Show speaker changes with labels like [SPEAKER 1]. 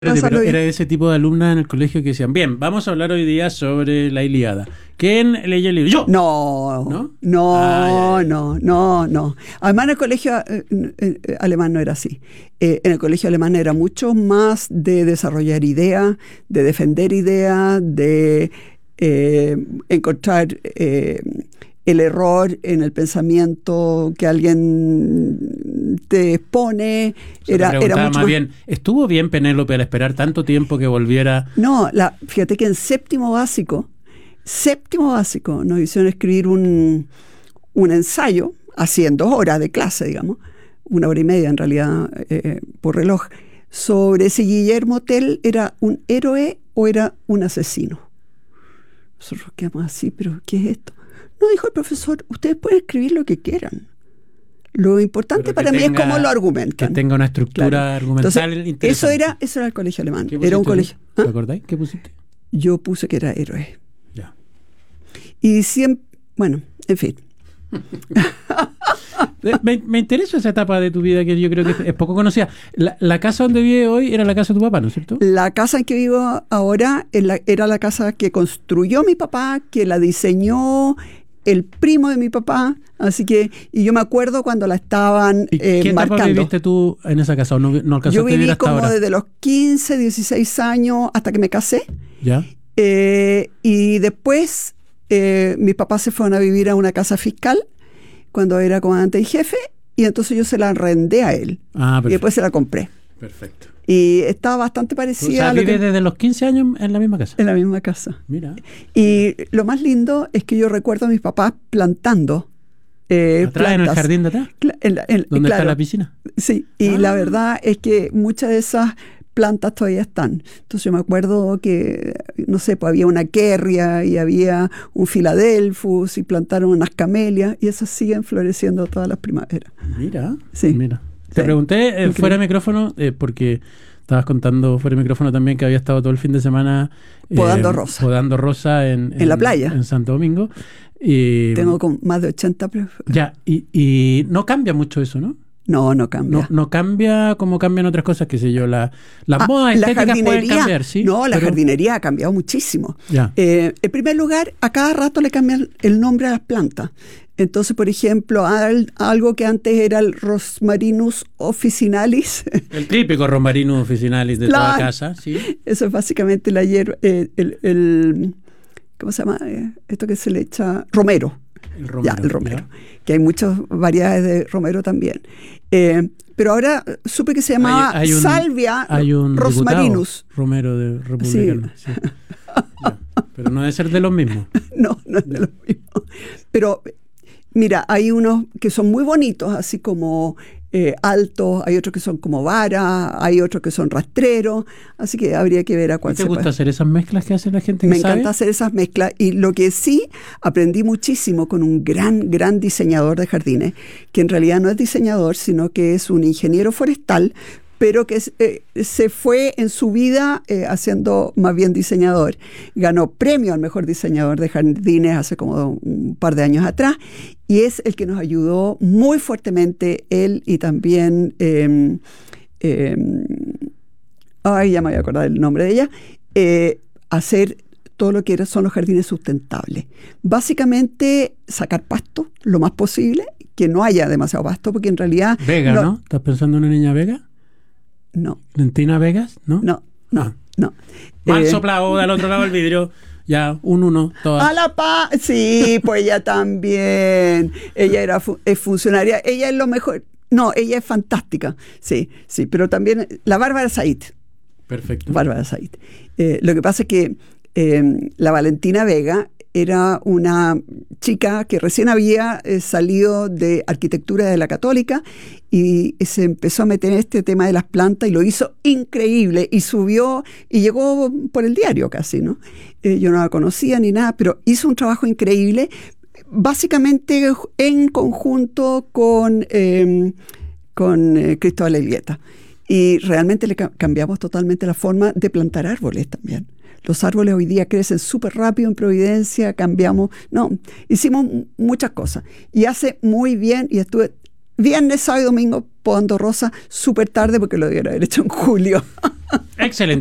[SPEAKER 1] Pero era ese tipo de alumnas en el colegio que decían, bien, vamos a hablar hoy día sobre la Ilíada. ¿Quién leyó el libro? ¡Yo!
[SPEAKER 2] No. Además, en el colegio alemán no era así. En el colegio alemán era mucho más de desarrollar ideas, de defender ideas, de encontrar el error en el pensamiento que alguien te expone. Era mucho
[SPEAKER 1] más bien, ¿estuvo bien Penélope al esperar tanto tiempo que volviera?
[SPEAKER 2] No, fíjate que en séptimo básico nos hicieron escribir un ensayo, así en 2 horas de clase, digamos, 1 hora y media en realidad por reloj, sobre si Guillermo Tell era un héroe o era un asesino. Nosotros quedamos así, pero ¿qué es esto? No, dijo el profesor, ustedes pueden escribir lo que quieran. Lo importante para mí es cómo lo argumentan.
[SPEAKER 1] Que tenga una estructura argumental.
[SPEAKER 2] Entonces,
[SPEAKER 1] interesante.
[SPEAKER 2] Eso era el colegio alemán. Era un colegio.
[SPEAKER 1] ¿Te acordáis? ¿Qué pusiste?
[SPEAKER 2] Yo puse que era héroe.
[SPEAKER 1] Ya.
[SPEAKER 2] Y siempre, bueno, en fin.
[SPEAKER 1] Me interesa esa etapa de tu vida que yo creo que es poco conocida. La casa donde vive hoy era la casa de tu papá, ¿no es cierto?
[SPEAKER 2] La casa en que vivo ahora era la casa que construyó mi papá, que la diseñó el primo de mi papá, así que, y yo me acuerdo cuando la estaban
[SPEAKER 1] ¿Qué
[SPEAKER 2] marcando.
[SPEAKER 1] etapa viviste tú en esa casa? ¿O no alcanzaste
[SPEAKER 2] Yo
[SPEAKER 1] a vivir
[SPEAKER 2] viví
[SPEAKER 1] hasta
[SPEAKER 2] como
[SPEAKER 1] ahora?
[SPEAKER 2] desde los 15, 16 años hasta que me casé.
[SPEAKER 1] ¿Ya?
[SPEAKER 2] Y después mis papás se fueron a vivir a una casa fiscal cuando era comandante en jefe, y entonces yo se la arrendé a él. Y después se la compré.
[SPEAKER 1] Perfecto.
[SPEAKER 2] Y estaba bastante parecida.
[SPEAKER 1] O sea, vives desde los 15 años en la misma casa.
[SPEAKER 2] En la misma casa.
[SPEAKER 1] Mira.
[SPEAKER 2] Y lo más lindo es que yo recuerdo a mis papás plantando
[SPEAKER 1] ¿Atrás
[SPEAKER 2] plantas.
[SPEAKER 1] en el jardín de atrás? ¿Dónde está la piscina?
[SPEAKER 2] Sí, y la verdad es que muchas de esas plantas todavía están. Entonces yo me acuerdo que, no sé, pues había una querria y había un filadelfus y plantaron unas camelias y esas siguen floreciendo todas las primaveras.
[SPEAKER 1] Mira,
[SPEAKER 2] sí.
[SPEAKER 1] Mira. Te pregunté fuera de micrófono, porque estabas contando fuera de micrófono también que había estado todo el fin de semana
[SPEAKER 2] podando rosa.
[SPEAKER 1] Podando rosa en
[SPEAKER 2] la playa.
[SPEAKER 1] En Santo Domingo. Y,
[SPEAKER 2] tengo con más de 80.
[SPEAKER 1] Ya, y no cambia mucho eso, ¿no?
[SPEAKER 2] No cambia.
[SPEAKER 1] No cambia como cambian otras cosas, qué sé yo, las modas estéticas pueden cambiar, ¿sí?
[SPEAKER 2] No, la jardinería ha cambiado muchísimo.
[SPEAKER 1] Ya.
[SPEAKER 2] En primer lugar, a cada rato le cambian el nombre a las plantas. Entonces, por ejemplo, algo que antes era el Rosmarinus officinalis.
[SPEAKER 1] El típico Rosmarinus officinalis de toda casa, ¿sí?
[SPEAKER 2] Eso es básicamente la hierba, ¿cómo se llama? Esto que se le echa, romero.
[SPEAKER 1] El romero.
[SPEAKER 2] El romero. Que hay muchas variedades de romero también. Pero ahora supe que se llamaba Salvia Rosmarinus.
[SPEAKER 1] Romero de Republicano. Sí. Pero no debe ser de los mismos.
[SPEAKER 2] No es de los mismos. Pero mira, hay unos que son muy bonitos, así como altos, hay otros que son como varas, hay otros que son rastreros, así que habría que ver a cuál se puede.
[SPEAKER 1] ¿Te gusta hacer esas mezclas que hace la gente que
[SPEAKER 2] Me
[SPEAKER 1] sabe?
[SPEAKER 2] encanta hacer esas mezclas, y lo que sí aprendí muchísimo con un gran diseñador de jardines, que en realidad no es diseñador, sino que es un ingeniero forestal, pero que se fue en su vida haciendo más bien diseñador. Ganó premio al mejor diseñador de jardines hace como un par de años atrás, y es el que nos ayudó muy fuertemente, él y también, ya me voy a acordar el nombre de ella, hacer todo lo que son los jardines sustentables. Básicamente sacar pasto lo más posible, que no haya demasiado pasto, porque en realidad...
[SPEAKER 1] Vega, ¿no? ¿Estás pensando en una niña Vega?
[SPEAKER 2] No.
[SPEAKER 1] ¿Lentina Vegas? ¿No?
[SPEAKER 2] No.
[SPEAKER 1] Mal soplado del otro lado del vidrio. Ya, 1-1, todas.
[SPEAKER 2] A la paz. Sí, pues ella también. Ella es funcionaria. Ella es lo mejor. No, ella es fantástica. Sí, pero también la Bárbara Said.
[SPEAKER 1] Perfecto.
[SPEAKER 2] Bárbara Said. Lo que pasa es que la Valentina Vega era una chica que recién había salido de arquitectura de la Católica y se empezó a meter en este tema de las plantas y lo hizo increíble, y subió y llegó por el diario casi, ¿no? Yo no la conocía ni nada, pero hizo un trabajo increíble, básicamente en conjunto con Cristóbal Elgueta. Y realmente le cambiamos totalmente la forma de plantar árboles también. Los árboles hoy día crecen súper rápido en Providencia, hicimos muchas cosas. Y hace muy bien, y estuve viernes, sábado y domingo podando rosa súper tarde porque lo debieron haber hecho en julio.
[SPEAKER 1] Excelente.